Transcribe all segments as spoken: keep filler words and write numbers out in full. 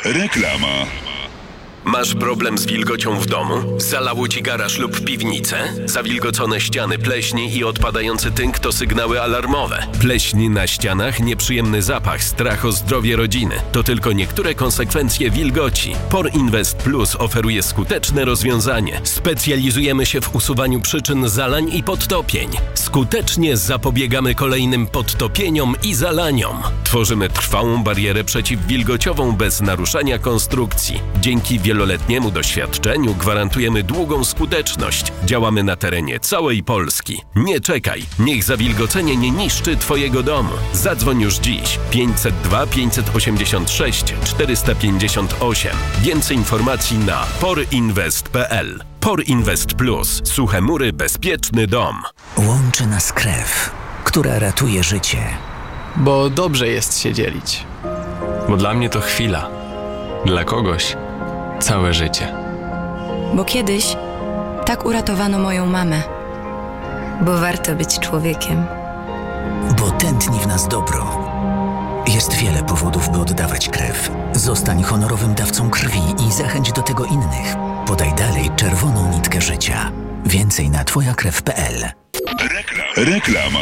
Reklama. Masz problem z wilgocią w domu? Zalało ci garaż lub piwnicę? Zawilgocone ściany, pleśni i odpadający tynk to sygnały alarmowe. Pleśń na ścianach, nieprzyjemny zapach, strach o zdrowie rodziny. To tylko niektóre konsekwencje wilgoci. Por Invest Plus oferuje skuteczne rozwiązanie. Specjalizujemy się w usuwaniu przyczyn zalań i podtopień. Skutecznie zapobiegamy kolejnym podtopieniom i zalaniom. Tworzymy trwałą barierę przeciwwilgociową bez naruszania konstrukcji. Dzięki wieloletniemu doświadczeniu gwarantujemy długą skuteczność. Działamy na terenie całej Polski. Nie czekaj, niech zawilgocenie nie niszczy Twojego domu. Zadzwoń już dziś pięćset dwa pięćset osiemdziesiąt sześć czterysta pięćdziesiąt osiem. Więcej informacji na porinvest kropka p l. Por Invest Plus. Suche mury, bezpieczny dom. Łączy nas krew, która ratuje życie. Bo dobrze jest się dzielić. Bo dla mnie to chwila. Dla kogoś całe życie. Bo kiedyś tak uratowano moją mamę. Bo warto być człowiekiem. Bo tętni w nas dobro. Jest wiele powodów, by oddawać krew. Zostań honorowym dawcą krwi i zachęć do tego innych. Podaj dalej czerwoną nitkę życia. Więcej na twoja krew kropka p l. Rekla- Reklama.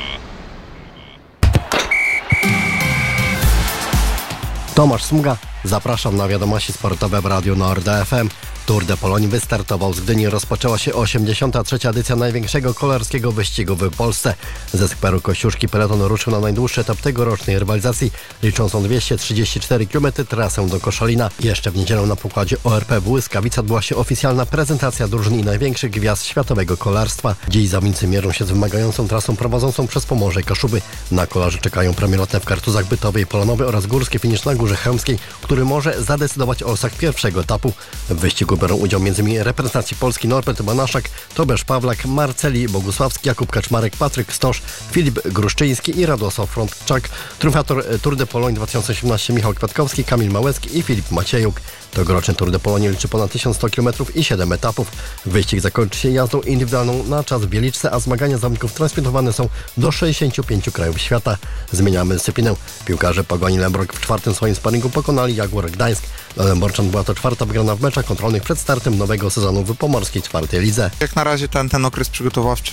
Tomasz Smuga, zapraszam na wiadomości sportowe w Radiu Nord F M. Tour de Pologne wystartował z Gdyni. Rozpoczęła się osiemdziesiąta trzecia edycja największego kolarskiego wyścigu w Polsce. Ze skweru Kościuszki peleton ruszył na najdłuższy etap tegorocznej rywalizacji, liczącą dwieście trzydzieści cztery kilometry trasę do Koszalina. Jeszcze w niedzielę na pokładzie O R P Błyskawica odbyła się oficjalna prezentacja drużyn i największych gwiazd światowego kolarstwa. Dziś zawodnicy mierzą się z wymagającą trasą prowadzącą przez Pomorze i Kaszuby. Na kolarzy czekają premie lotne w Kartuzach, Bytowie i Polonowy oraz górski finisz na Górze Chełmskiej, który może zadecydować o losach pierwszego etapu. W wyścigu biorą udział m.in. reprezentacji Polski Norbert Banaszak, Tobiasz Pawlak, Marceli Bogusławski, Jakub Kaczmarek, Patryk Stosz, Filip Gruszczyński i Radosław Frądczak. Triumfator Tour de Pologne dwa tysiące osiemnaście Michał Kwiatkowski, Kamil Małecki i Filip Maciejuk. Tegoroczny Tour de Pologne liczy ponad tysiąc sto kilometrów i siedem etapów. Wyścig zakończy się jazdą indywidualną na czas w Bieliczce, a zmagania zawodników transmitowane są do sześćdziesięciu pięciu krajów świata. Zmieniamy dyscyplinę. Piłkarze Pogoni Lęborg w czwartym swoim sparingu pokonali Jaguar Gdańsk. Dla Lęborczan była to czwarta wygrana w meczach kontrolnych przed startem nowego sezonu w pomorskiej czwartej lidze. Jak na razie ten, ten okres przygotowawczy